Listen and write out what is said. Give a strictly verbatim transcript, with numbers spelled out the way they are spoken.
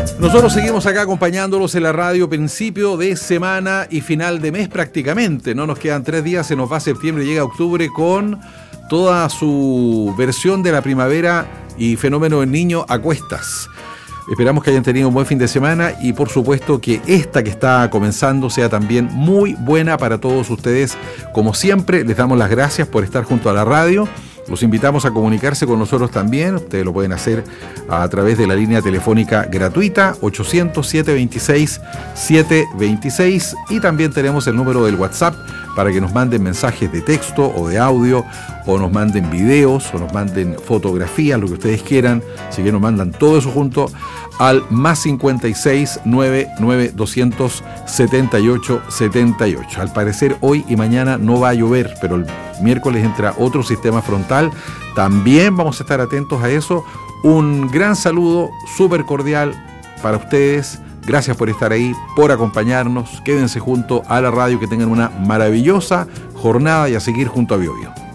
Nosotros seguimos acá acompañándolos en la radio, principio de semana y final de mes prácticamente. No nos quedan tres días, se nos va septiembre, llega octubre con toda su versión de la primavera y fenómeno del niño a cuestas. Esperamos que hayan tenido un buen fin de semana y por supuesto que esta que está comenzando sea también muy buena para todos ustedes. Como siempre, les damos las gracias por estar junto a la radio. Los invitamos a comunicarse con nosotros también. Ustedes lo pueden hacer a través de la línea telefónica gratuita ochocientos, setecientos veintiséis, setecientos veintiséis y también tenemos el número del WhatsApp para que nos manden mensajes de texto o de audio o nos manden videos o nos manden fotografías, lo que ustedes quieran. Así que nos mandan todo eso junto al más cincuenta y seis, noventa y nueve, doscientos setenta y ocho, setenta y ocho. Al parecer hoy y mañana no va a llover, pero el miércoles entra otro sistema frontal. También vamos a estar atentos a eso. Un gran saludo súper cordial para ustedes. Gracias por estar ahí, por acompañarnos. Quédense junto a la radio, que tengan una maravillosa jornada y a seguir junto a BioBio.